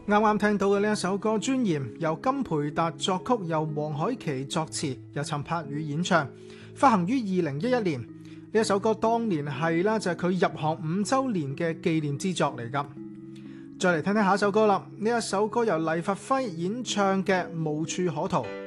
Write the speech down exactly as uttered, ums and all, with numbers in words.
啱啱聽到嘅呢一首歌《尊嚴》，由金培達作曲，由黃凱琪作詞，由陳柏宇演唱，發行於二零一一年。呢一首歌當年係啦，就係佢入行五週年嘅紀念之作嚟㗎。再嚟聽聽下一首歌啦，呢一首歌由黎佛輝演唱嘅《無處可逃》。